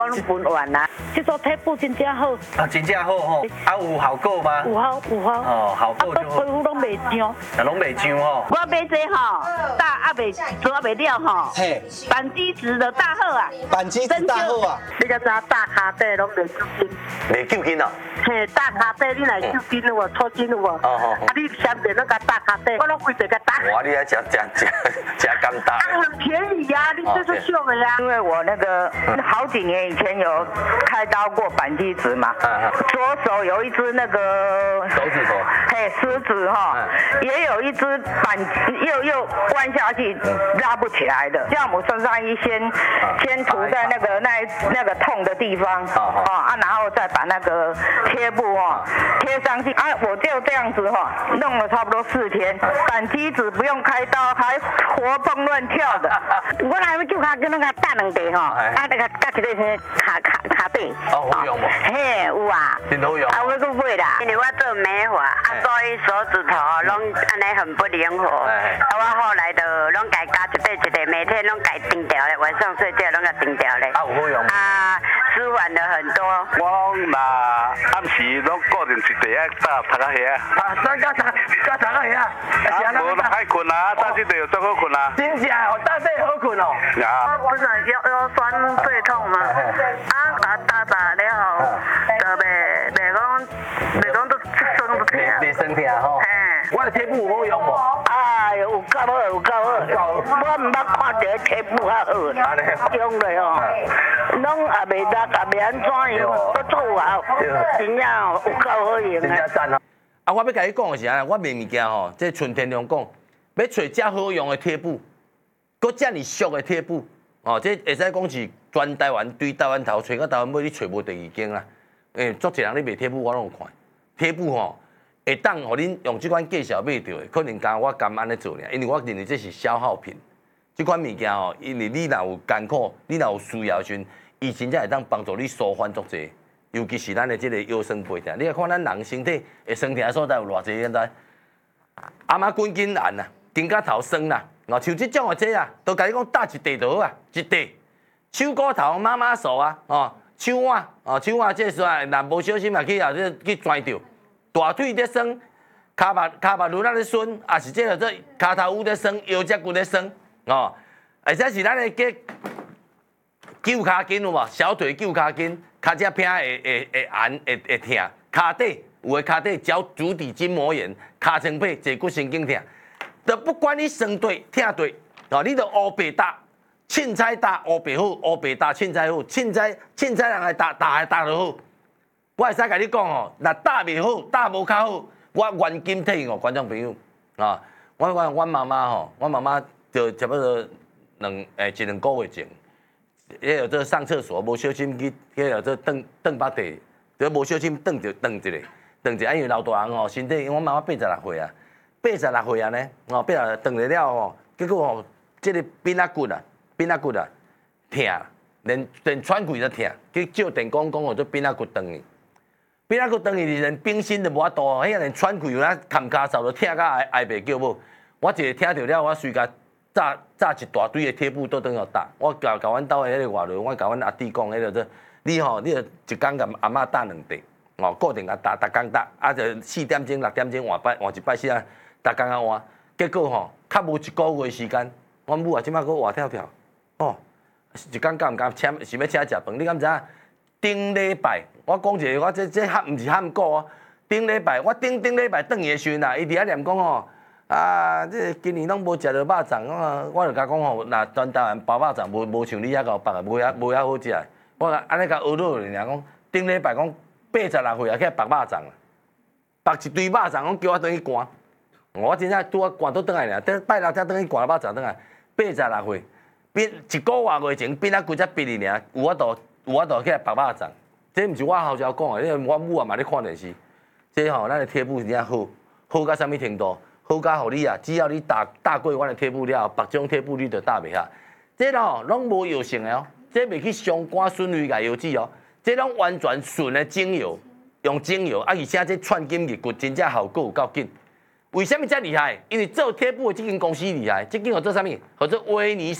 我拢分完啦，这组贴布真正好。 啊，真正好吼，啊有效果吗？ 有效。 哦，效果就好。 皮肤拢袂痒。 啊，拢袂痒吼。 我买这吼，做袂了吼。 嘿， 板机子的大好啊。 板机子大好啊。 你才知大咖啡拢袂揪筋。 袂揪筋哦。 嘿，大咖啡你来揪筋有无？抽筋有无？啊，你相对那个大咖啡，我拢规个打。 哇，你还吃甘大。 很便宜呀，你这是秀的呀。因为我那个好几年以前有开刀过板机子嘛，左手有一只那个手指头， 嘿，食指哈，也有一只板又弯下去拉不起来的。酵母身上衣先涂在那个痛的地方，然后再把那个贴布贴上去啊，我就这样子弄了差不多4天，板机子不用开刀，还活蹦乱跳的。我来要叫他跟那个打2地那个加一个卡背。 好用无？ 嘿，有啊。 真好用。 啊，我搁买啦。因为我做美发，所以手指头拢安尼很不灵活。我后来就拢家加一个，每天拢家定掉咧，晚上睡觉拢甲定掉咧。 啊，有好用。 舒缓了很多。 我嘛暗时拢固定一地啊，搭读啊遐。 咱加读啊遐。 无爱困啊，搭这地最好困啊。 真正哦，搭这好困哦。 啊。 不是腰酸背痛吗？打了后，就袂讲都酸不痛。 袂酸痛吼。我的贴布有好用无？ 哎，有够好，有够好。我唔捌看到贴布较好。用咧拢也袂落，也袂安怎样，都做好，真正有够好用。 真正赞哦！啊，我要甲你讲的是啊，我卖物件吼，这纯天良讲，要找遮好用的贴布，搁遮尔俗的贴布，这会使讲是全台湾对台湾头，找到台湾尾，你找无第二间啦。足一人咧卖贴布，我拢有看。贴布会当互恁用即款价钱买到的，可能我甘安尼做尔，因为我认为这是消耗品。即款物件因为你若有艰苦，你若有需要的时阵，伊真正会当帮助你舒缓足济。尤其是咱的这个腰酸背痛，你来看咱人身体会酸痛的所在有偌济，现在阿妈滚筋按啦，筋甲头酸啦，像即种的这都甲你讲搭一地就好啊，一地手骨头妈妈手手腕手腕这时阵若无小心去钻着，大腿在酸，骹目轮仔在酸，也是这个骹头有在酸，腰脊骨在酸或者是咱的旧骹筋有无？小腿旧骹筋。脚趾偏会按会痛，骹底有的骹底脚足底筋膜炎，骹前背坐骨神经痛，就不管你酸对痛对，你就乌白搭，凊彩搭乌白好，乌白搭凊彩好，凊彩人来搭就好。我会使甲你讲若搭袂好，搭无较好，我原金体观众朋友我妈妈我妈妈就差不多一两个月前。也有这上厕所无小心去，也有这蹬把地，就无小心蹬一个，因为老大人身体，因为我妈妈86岁啊，86岁啊呢，86蹬得了结果这个髌仔骨痛，连喘气都痛，去照电讲这髌仔骨断去，髌仔骨断去连冰心都无法度，迄个连喘气有那坎卡嗽都痛到挨袂叫某，我一个听到了，我随甲。炸一大堆的贴布都等要搭，我甲阮兜的迄个外劳，我甲阮阿弟讲，迄个你你就一工甲阿嬷搭2地，固定甲搭，逐工搭，就4点钟、6点钟换一摆时啊，逐工啊换，结果较无1个月时间，阮母啊即摆搁活跳跳，一工敢毋敢请，是要请食饭？你敢知影？顶礼拜，我讲一个，我这喊毋是喊过顶礼拜，我顶礼拜转去的时阵啊，伊伫遐念讲这今年拢无食到肉粽我就甲讲若全台湾包肉粽无像你遐够包无遐好食。我安尼甲学落尔讲，顶礼拜讲86岁啊，去包肉粽包一堆肉粽，讲叫我转去赶。我真正拄赶倒转来尔，拜六才转去赶肉粽转来。86岁，1个月前髌仔骨才闭哩尔，有法度起来包肉粽。这毋是我后脚讲的，因为我母也嘛咧看电视。这咱的贴布真正好到啥物程度？好甲互你只要你搭过阮的贴布了，别种贴布你就搭袂下。这拢无药性的这袂去伤肝损胃甲腰子这拢完全纯的精油，用精油而且这串筋入骨真正效果有够紧。为什么遮厉害？因为做贴布的这间公司厉害，这间叫做啥物？叫做威尼斯。